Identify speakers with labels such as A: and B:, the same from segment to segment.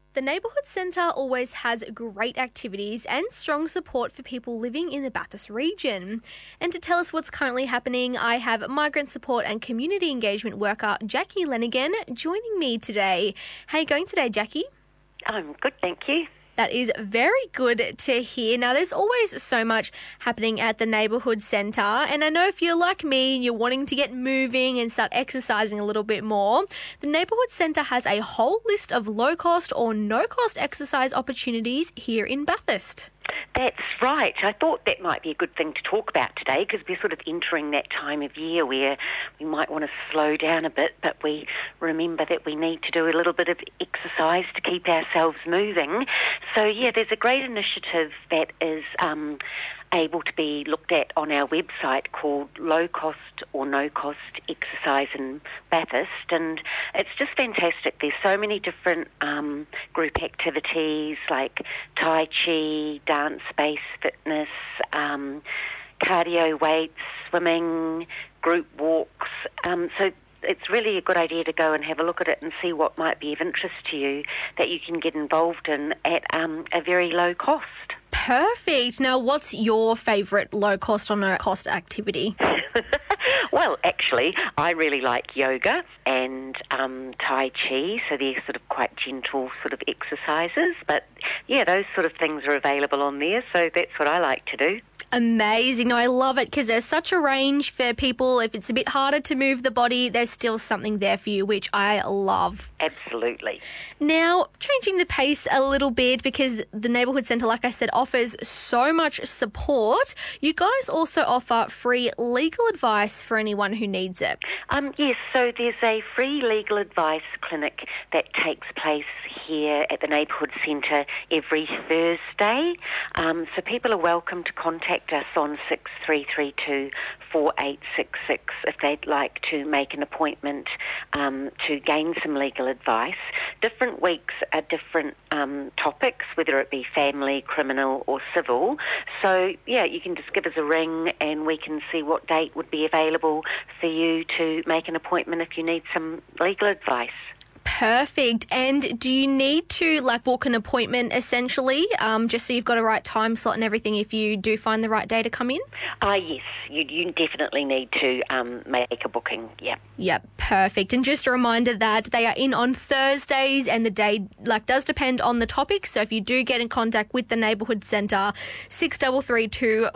A: The Neighbourhood Centre always has great activities and strong support for people living in the Bathurst region. And to tell us what's currently happening, I have migrant support and community engagement worker Jackie Lenigan joining me today. How are you going today, Jackie?
B: I'm good, thank you.
A: That is very good to hear. Now, there's always so much happening at the Neighbourhood Centre, and I know if you're like me and you're wanting to get moving and start exercising a little bit more, the Neighbourhood Centre has a whole list of low-cost or no-cost exercise opportunities here in Bathurst.
B: That's right. I thought that might be a good thing to talk about today because we're sort of entering that time of year where we might want to slow down a bit, but we remember that we need to do a little bit of exercise to keep ourselves moving. So, yeah, there's a great initiative that is able to be looked at on our website called Low Cost or No Cost Exercise in Bathurst, and it's just fantastic. There's so many different group activities like Tai Chi, dance-based fitness, cardio weights, swimming, group walks. So it's really a good idea to go and have a look at it and see what might be of interest to you that you can get involved in at a very low cost.
A: Perfect. Now, what's your favourite low-cost or no-cost activity?
B: Well, actually, I really like yoga and Tai Chi, so they're sort of quite gentle sort of exercises. But, yeah, those sort of things are available on there, so that's what I like to do.
A: Amazing. No, I love it because there's such a range for people. If it's a bit harder to move the body, there's still something there for you, which I love.
B: Absolutely.
A: Now, changing the pace a little bit because the Neighbourhood Centre, like I said, offers so much support. You guys also offer free legal advice for anyone who needs it.
B: Yes, so there's a free legal advice clinic that takes place here at the Neighbourhood Centre every Thursday. So people are welcome to contact us on 6332 4866 if they'd like to make an appointment to gain some legal advice. Different weeks are different topics, whether it be family, criminal or civil. So, yeah, you can just give us a ring and we can see what date would be available for you to make an appointment if you need some legal advice.
A: Perfect. And do you need to book an appointment essentially, just so you've got a right time slot and everything if you do find the right day to come in?
B: Yes, you definitely need to make a booking, yeah. Yep,
A: perfect. And just a reminder that they are in on Thursdays and the day does depend on the topic. So if you do get in contact with the Neighbourhood Centre, 6332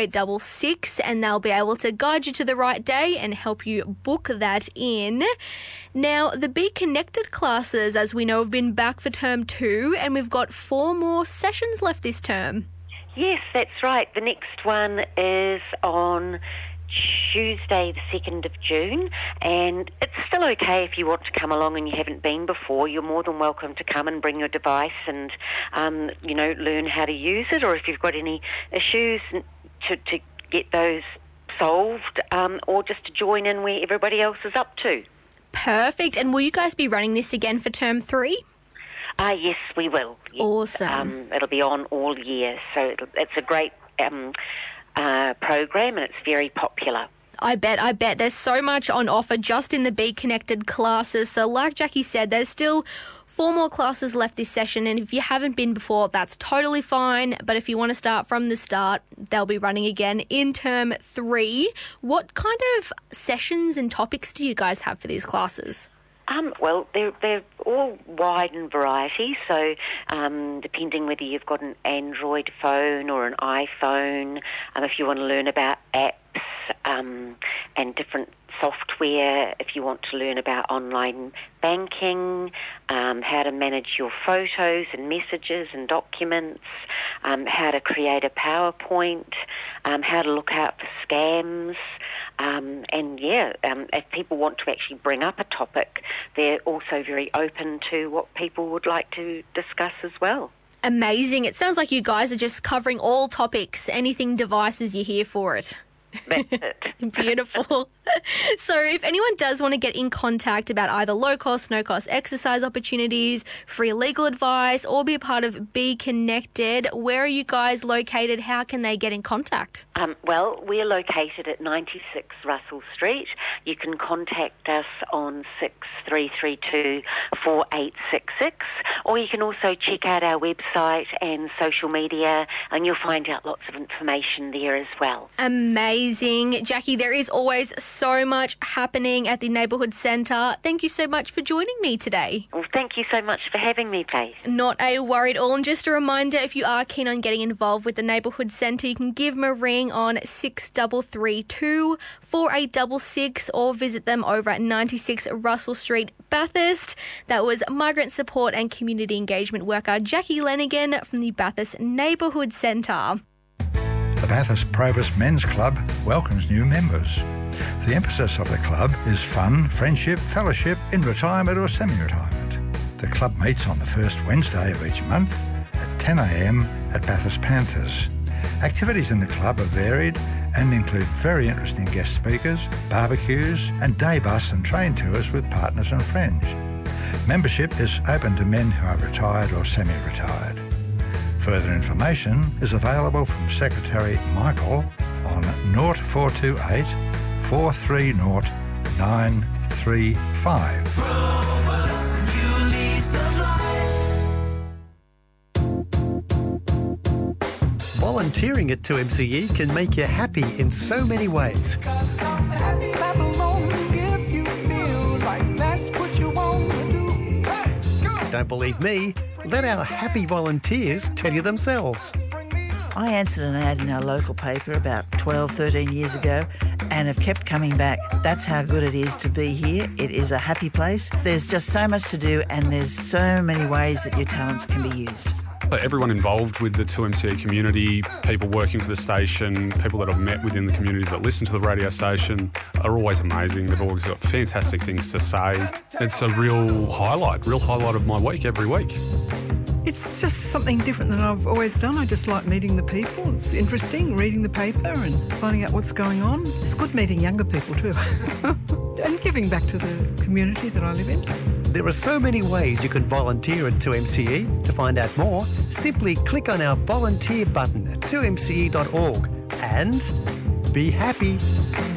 A: 4866, and they'll be able to guide you to the right day and help you book that in. Now, the Be Connected classes, as we know, have been back for term 2, and we've got 4 more sessions left this term.
B: Yes, that's right. The next one is on Tuesday, the 2nd of June, and it's still okay if you want to come along and you haven't been before. You're more than welcome to come and bring your device and, learn how to use it, or if you've got any issues to get those solved, or just to join in where everybody else is up to.
A: Perfect. And will you guys be running this again for term 3?
B: Yes, we will.
A: Awesome.
B: It'll be on all year, so it's a great program and it's very popular.
A: I bet. There's so much on offer just in the Be Connected classes. So like Jackie said, there's still 4 more classes left this session, and if you haven't been before, that's totally fine. But if you want to start from the start, they'll be running again in term 3. What kind of sessions and topics do you guys have for these classes?
B: Well, they're all wide in variety, so depending whether you've got an Android phone or an iPhone, if you want to learn about apps and different software, if you want to learn about online banking, how to manage your photos and messages and documents, how to create a PowerPoint, how to look out for scams, if people want to actually bring up a topic, they're also very open to what people would like to discuss as well.
A: Amazing. It sounds like you guys are just covering all topics, anything devices, you're here for it.
B: That's it.
A: Beautiful. So if anyone does want to get in contact about either low-cost, no-cost exercise opportunities, free legal advice, or be a part of Be Connected, where are you guys located? How can they get in contact?
B: Well, we're located at 96 Russell Street. You can contact us on 6332 4866, or you can also check out our website and social media, and you'll find out lots of information there as well.
A: Amazing. Jackie, there is always so much happening at the Neighbourhood Centre. Thank you so much for joining me today.
B: Well, thank you so much for having me, Faith.
A: Not a worry at all. And just a reminder, if you are keen on getting involved with the Neighbourhood Centre, you can give them a ring on 6332 4866 or visit them over at 96 Russell Street, Bathurst. That was Migrant Support and Community Engagement Worker Jackie Lenigan from the Bathurst Neighbourhood Centre.
C: The Bathurst Probus Men's Club welcomes new members. The emphasis of the club is fun, friendship, fellowship in retirement or semi-retirement. The club meets on the first Wednesday of each month at 10 a.m. at Bathurst Panthers. Activities in the club are varied and include very interesting guest speakers, barbecues and day bus and train tours with partners and friends. Membership is open to men who are retired or semi-retired. Further information is available from Secretary Michael on 0428 430 935.
D: Volunteering at 2MCE can make you happy in so many ways. Don't believe me? Let our happy volunteers tell you themselves.
E: I answered an ad in our local paper about 12, 13 years ago and have kept coming back. That's how good it is to be here. It is a happy place. There's just so much to do and there's so many ways that your talents can be used.
F: Everyone involved with the 2MCE community, people working for the station, people that I've met within the community that listen to the radio station are always amazing. They've always got fantastic things to say. It's a real highlight of my week every week.
G: It's just something different than I've always done. I just like meeting the people. It's interesting, reading the paper and finding out what's going on. It's good meeting younger people too. And giving back to the community that I live in.
D: There are so many ways you can volunteer at 2MCE. To find out more, simply click on our volunteer button at 2mce.org and be happy.